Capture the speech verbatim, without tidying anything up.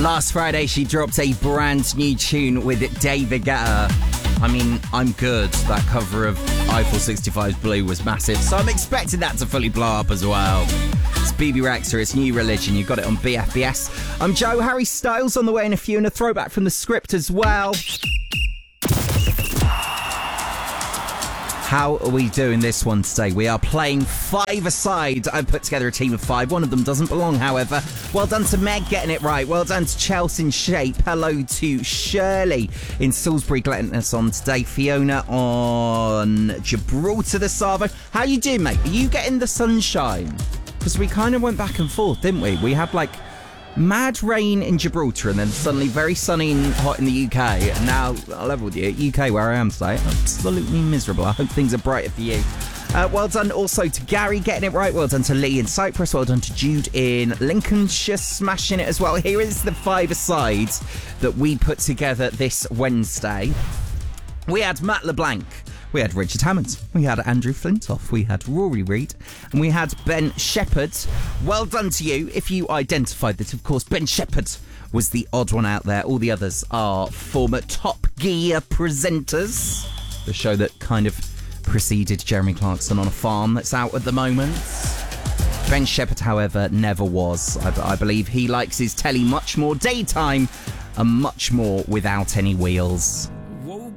Last Friday, she dropped a brand new tune with David Guetta. I mean, I'm good. That cover of Eiffel sixty-five's Blue was massive, so I'm expecting that to fully blow up as well. It's B B Rexa, it's New Religion. You got it on B F B S. I'm Joe. Harry Styles on the way in a few, and a throwback from the script as well. How are we doing this one today? We are playing five-a-side. I've put together a team of five. One of them doesn't belong, however. Well done to Meg getting it right. Well done to Chelsea in Shape. Hello to Shirley in Salisbury, letting us on today. Fiona on Gibraltar the Savo. How you doing, mate? Are you getting the sunshine? Because we kind of went back and forth, didn't we? We had, like, mad rain in Gibraltar and then suddenly very sunny and hot in the U K. And now, I'll level with you, U K where I am today, absolutely miserable. I hope things are brighter for you. Uh, well done also to Gary getting it right. Well done to Lee in Cyprus. Well done to Jude in Lincolnshire smashing it as well. Here is the five-a-side that we put together this Wednesday. We had Matt LeBlanc. We had Richard Hammond, we had Andrew Flintoff, we had Rory Reid, and we had Ben Shepherd. Well done to you if you identified that, of course, Ben Shepherd was the odd one out there. All the others are former Top Gear presenters, the show that kind of preceded Jeremy Clarkson on a farm that's out at the moment. Ben Shepherd, however, never was. I, I believe he likes his telly much more daytime and much more without any wheels.